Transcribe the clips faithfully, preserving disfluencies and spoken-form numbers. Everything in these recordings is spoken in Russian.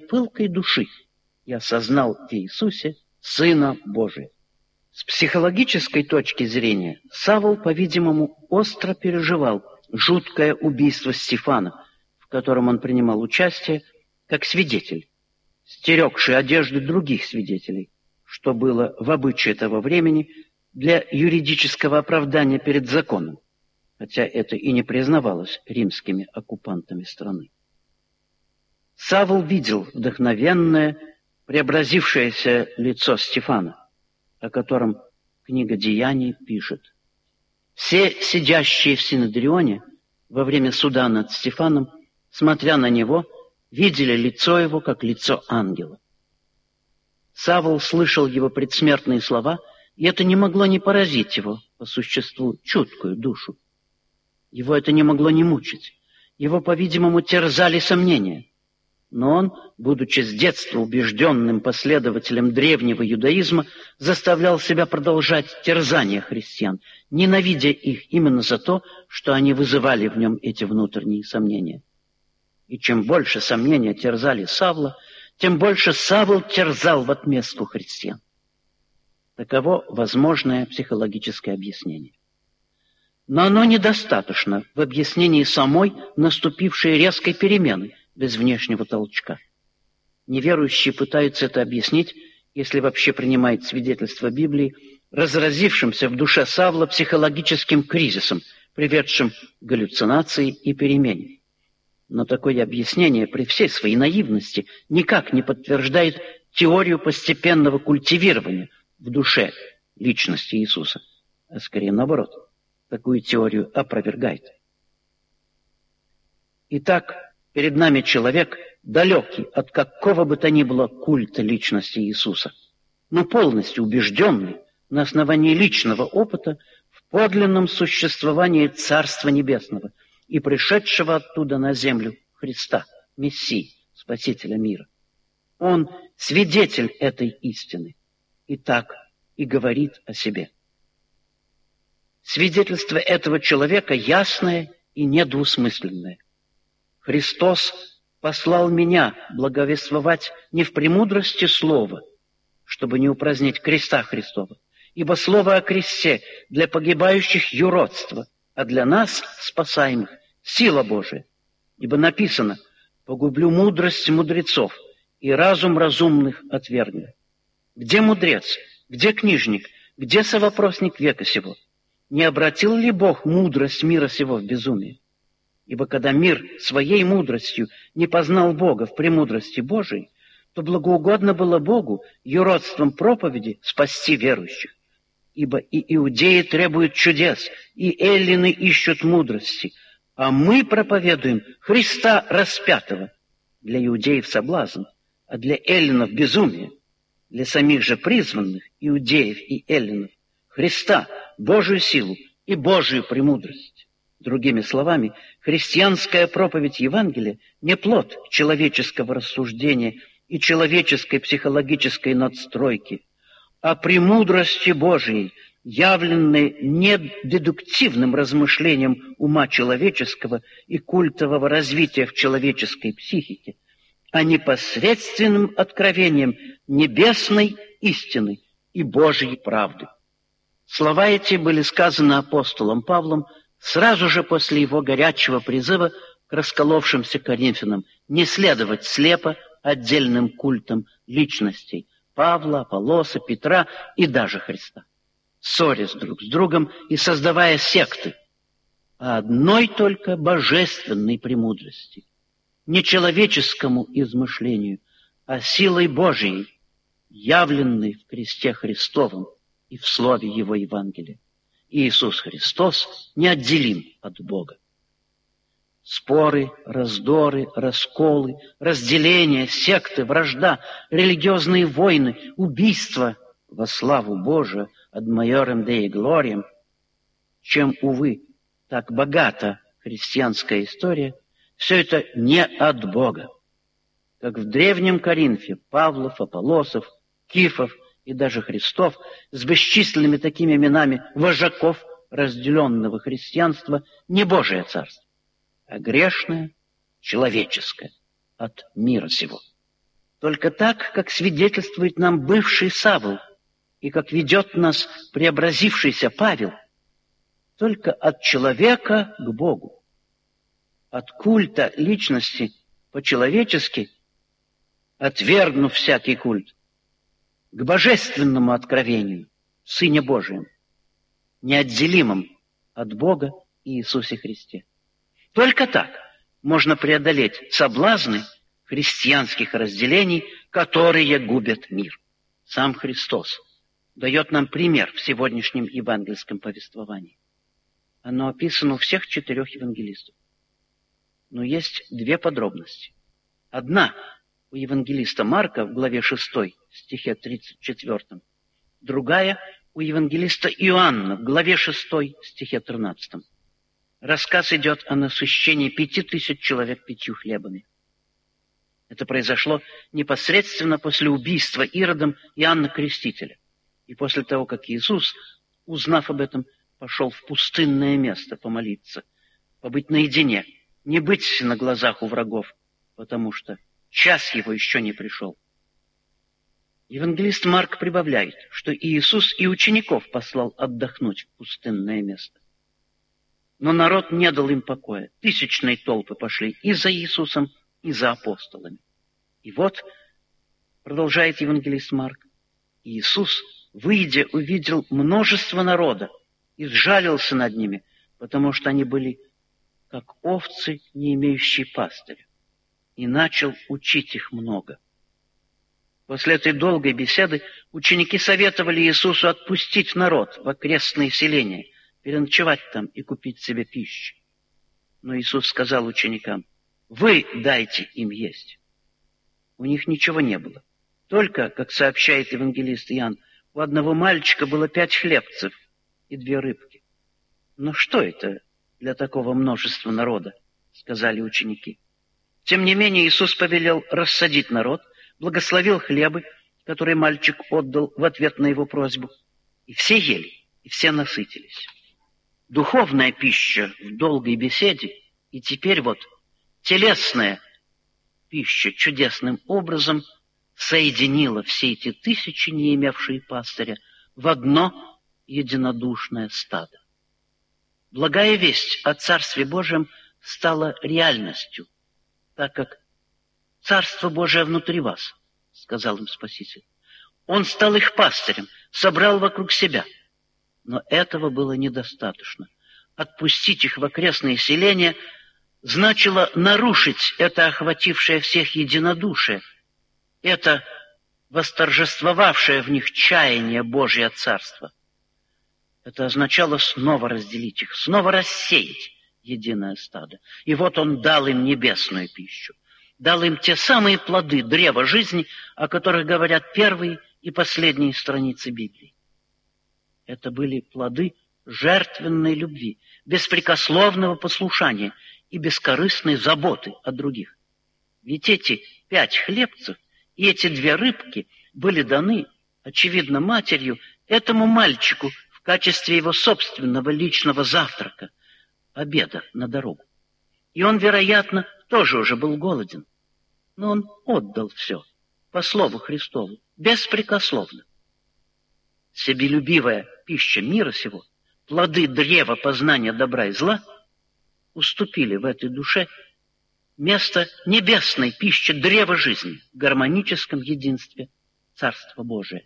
пылкой души и осознал в Иисусе Сына Божия. С психологической точки зрения Савл, по-видимому, остро переживал жуткое убийство Стефана, в котором он принимал участие как свидетель, стерегший одежды других свидетелей, что было в обычае того времени для юридического оправдания перед законом, хотя это и не признавалось римскими оккупантами страны. Савл видел вдохновенное, преобразившееся лицо Стефана, о котором книга Деяний пишет. Все сидящие в Синедрионе во время суда над Стефаном, смотря на него, видели лицо его, как лицо ангела. Савл слышал его предсмертные слова, и это не могло не поразить его, по существу, чуткую душу. Его это не могло не мучить. Его, по-видимому, терзали сомнения. Но он, будучи с детства убежденным последователем древнего иудаизма, заставлял себя продолжать терзание христиан, ненавидя их именно за то, что они вызывали в нем эти внутренние сомнения. И чем больше сомнения терзали Савла, тем больше Савл терзал в отместку христиан. Таково возможное психологическое объяснение. Но оно недостаточно в объяснении самой наступившей резкой перемены без внешнего толчка. Неверующие пытаются это объяснить, если вообще принимают свидетельство Библии, разразившимся в душе Савла психологическим кризисом, приведшим к галлюцинации и перемене. Но такое объяснение при всей своей наивности никак не подтверждает теорию постепенного культивирования в душе личности Иисуса, а скорее наоборот, такую теорию опровергает. Итак, перед нами человек, далекий от какого бы то ни было культа личности Иисуса, но полностью убежденный на основании личного опыта в подлинном существовании Царства Небесного и пришедшего оттуда на землю Христа, Мессии, Спасителя мира. Он свидетель этой истины, и так и говорит о себе. Свидетельство этого человека ясное и недвусмысленное. Христос послал меня благовествовать не в премудрости слова, чтобы не упразднить креста Христова, ибо слово о кресте для погибающих юродство, а для нас, спасаемых, сила Божия. Ибо написано: «Погублю мудрость мудрецов, и разум разумных отвергну». Где мудрец? Где книжник? Где совопросник века сего? Не обратил ли Бог мудрость мира сего в безумие? Ибо когда мир своей мудростью не познал Бога в премудрости Божией, то благоугодно было Богу юродством проповеди спасти верующих. Ибо и иудеи требуют чудес, и эллины ищут мудрости, а мы проповедуем Христа распятого. Для иудеев соблазн, а для эллинов безумие. Для самих же призванных, иудеев и эллинов, Христа, Божию силу и Божию премудрость. Другими словами, христианская проповедь Евангелия не плод человеческого рассуждения и человеческой психологической надстройки, а премудрости Божией, явленной не дедуктивным размышлением ума человеческого и культового развития в человеческой психике, а непосредственным откровением небесной истины и Божьей правды. Слова эти были сказаны апостолом Павлом сразу же после его горячего призыва к расколовшимся коринфянам не следовать слепо отдельным культам личностей Павла, Аполлоса, Петра и даже Христа, ссорясь друг с другом и создавая секты, а одной только божественной премудрости, не человеческому измышлению, а силой Божией, явленной в кресте Христовом и в слове Его Евангелия. Иисус Христос неотделим от Бога. Споры, раздоры, расколы, разделения, секты, вражда, религиозные войны, убийства во славу Божию ad maiorem Dei gloriam, чем, увы, так богата христианская история, все это не от Бога. Как в древнем Коринфе Павлов, Аполлосов, Кифов и даже Христов с бесчисленными такими именами вожаков разделенного христианства не Божие царство, а грешное, человеческое, от мира сего. только так, как свидетельствует нам бывший Савл и как ведет нас преобразившийся Павел, только от человека к Богу, от культа личности по-человечески, отвергнув всякий культ, к божественному откровению, Сыне Божием, неотделимым от Бога и Иисусе Христе. Только так можно преодолеть соблазны христианских разделений, которые губят мир. Сам Христос дает нам пример в сегодняшнем евангельском повествовании. Оно описано у всех четырех евангелистов. Но есть две подробности. Одна у евангелиста Марка в главе шестой, стихе тридцать четвёртом. Другая у евангелиста Иоанна в главе шестой, стихе тринадцатом. Рассказ идет о насыщении пяти тысяч человек пятью хлебами. Это произошло непосредственно после убийства Иродом Иоанна Крестителя. И после того, как Иисус, узнав об этом, пошел в пустынное место помолиться, побыть наедине, не быть на глазах у врагов, потому что час его еще не пришел. Евангелист Марк прибавляет, что Иисус и учеников послал отдохнуть в пустынное место. Но народ не дал им покоя. Тысячные толпы пошли и за Иисусом, и за апостолами. И вот, продолжает евангелист Марк, Иисус, выйдя, увидел множество народа и сжалился над ними, потому что они были как овцы, не имеющие пастыря, и начал учить их много. После этой долгой беседы ученики советовали Иисусу отпустить народ в окрестные селения, переночевать там и купить себе пищу. Но Иисус сказал ученикам: «Вы дайте им есть». У них ничего не было. Только, как сообщает евангелист Иоанн, у одного мальчика было пять хлебцев и две рыбки. «Но что это для такого множества народа?» — сказали ученики. Тем не менее Иисус повелел рассадить народ, благословил хлебы, которые мальчик отдал в ответ на его просьбу, и все ели, и все насытились. Духовная пища в долгой беседе, и теперь вот телесная пища чудесным образом соединила все эти тысячи, не имевшие пастыря, в одно единодушное стадо. Благая весть о Царстве Божьем стала реальностью, так как Царство Божие внутри вас, — сказал им Спаситель. Он стал их пастырем, собрал вокруг себя. Но этого было недостаточно. Отпустить их в окрестные селения значило нарушить это охватившее всех единодушие, это восторжествовавшее в них чаяние Божье Царства. Это означало снова разделить их, снова рассеять единое стадо. И вот он дал им небесную пищу, дал им те самые плоды древа жизни, о которых говорят первые и последние страницы Библии. Это были плоды жертвенной любви, беспрекословного послушания и бескорыстной заботы о других. Ведь эти пять хлебцев и эти две рыбки были даны, очевидно, матерью этому мальчику в качестве его собственного личного завтрака, обеда на дорогу. И он, вероятно, тоже уже был голоден, но он отдал все по слову Христову, беспрекословно. Себелюбивая пища мира сего, плоды древа познания добра и зла, уступили в этой душе место небесной пищи древа жизни в гармоническом единстве Царства Божия.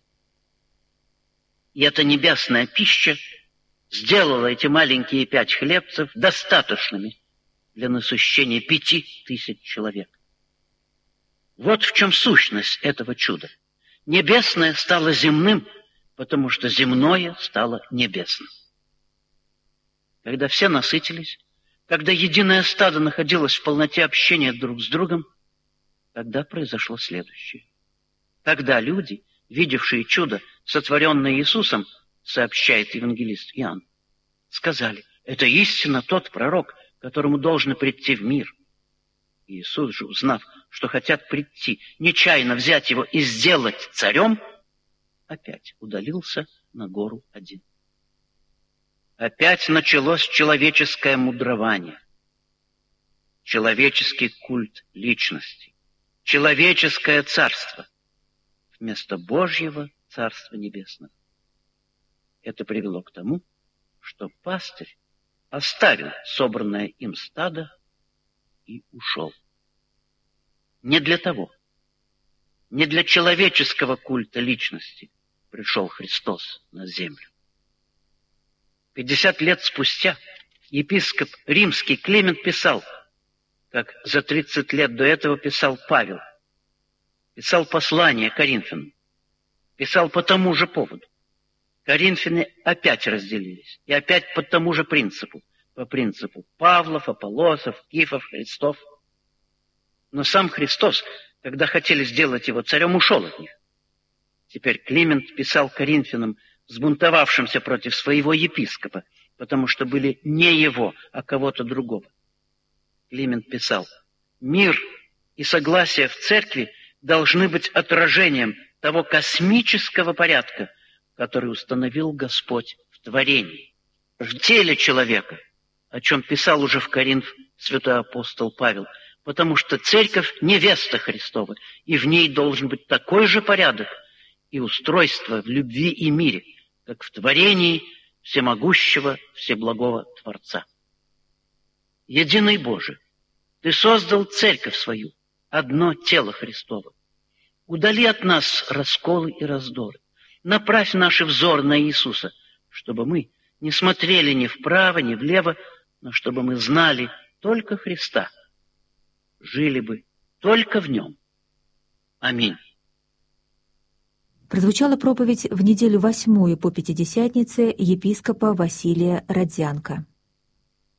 И эта небесная пища сделала эти маленькие пять хлебцев достаточными для насыщения пяти тысяч человек. Вот в чем сущность этого чуда. Небесное стало земным, потому что земное стало небесным. Когда все насытились, когда единое стадо находилось в полноте общения друг с другом, тогда произошло следующее. Тогда люди, видевшие чудо, сотворенное Иисусом, сообщает евангелист Иоанн, сказали: «Это истинно тот пророк, которому должно прийти в мир». Иисус же, узнав, что хотят прийти, нечаянно взять его и сделать царем, опять удалился на гору один. Опять началось человеческое мудрование, человеческий культ личности, человеческое царство вместо Божьего Царства Небесного. Это привело к тому, что пастырь оставил собранное им стадо и ушел. Не для того, не для человеческого культа личности пришел Христос на землю. Пятьдесят лет спустя епископ римский Климент писал, как за тридцать лет до этого писал Павел, писал послание Коринфянам, писал по тому же поводу. Коринфяне опять разделились, и опять по тому же принципу, по принципу Павлов, Аполлосов, Кифов, Христов. Но сам Христос, когда хотели сделать его царем, ушел от них. Теперь Климент писал Коринфянам, взбунтовавшимся против своего епископа, потому что были не его, а кого-то другого. Климент писал: «Мир и согласие в церкви должны быть отражением того космического порядка, который установил Господь в творении, в теле человека», о чем писал уже в Коринф святой апостол Павел, потому что церковь — невеста Христова, и в ней должен быть такой же порядок и устройство в любви и мире, как в творении всемогущего, всеблагого Творца. Единый Боже, Ты создал церковь свою, одно тело Христово. Удали от нас расколы и раздоры. Направь наши взоры на Иисуса, чтобы мы не смотрели ни вправо, ни влево, но чтобы мы знали только Христа, жили бы только в Нем. Аминь. Прозвучала проповедь в неделю восьмую по Пятидесятнице епископа Василия Родзянко.